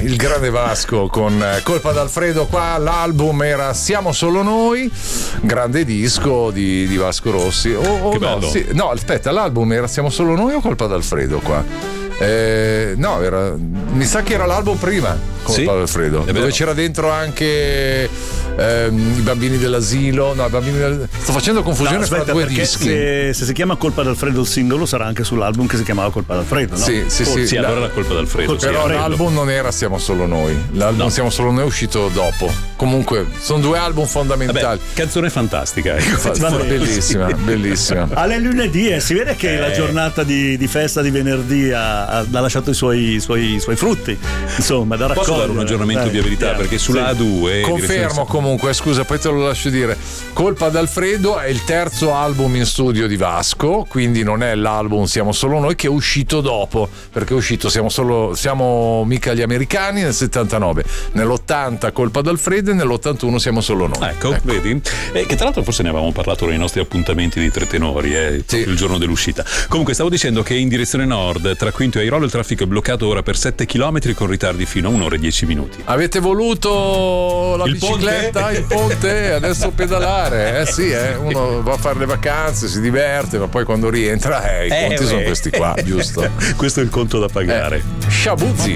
il grande Vasco con Colpa d'Alfredo. Qua l'album era Siamo solo noi, grande disco di Vasco Rossi. Che bello. No, sì, no, aspetta, l'album era Siamo solo noi o Colpa d'Alfredo qua? No, mi sa che era l'album prima, Colpa d'Alfredo, dove c'era dentro anche i bambini dell'asilo. No, sto facendo confusione fra due dischi. Se si chiama Colpa d'Alfredo il singolo, sarà anche sull'album che si chiamava Colpa d'Alfredo, no? Sì, allora la Colpa d'Alfredo. Però l'album non era Siamo solo noi. L'album Siamo solo noi è uscito dopo. Comunque sono due album fondamentali. Canzone fantastica, bellissima. Alle lunedì si vede che la giornata di festa di venerdì ha lasciato i suoi frutti, insomma, da raccogliere. Posso dare un aggiornamento di verità, perché sulla A2 confermo comunque, scusa, poi te lo lascio dire. Colpa d'Alfredo è il terzo album in studio di Vasco, quindi non è l'album Siamo solo noi, che è uscito dopo, perché è uscito Siamo mica gli americani nel 79, nell'80 Colpa d'Alfredo e nell'81 Siamo solo noi. Ecco. Vedi? Che tra l'altro forse ne avevamo parlato nei nostri appuntamenti di Tre Tenori, il giorno dell'uscita. Comunque stavo dicendo che in direzione nord, tra Quinto e Airolo, il traffico è bloccato ora per 7 km con ritardi fino a 1 ora e 10 minuti. Avete voluto la bicicletta, il ponte, adesso pedalare? Uno va a fare le vacanze, si diverte, ma poi quando rientra i conti sono questi qua, giusto? Questo è il conto da pagare. Sciabuzzi.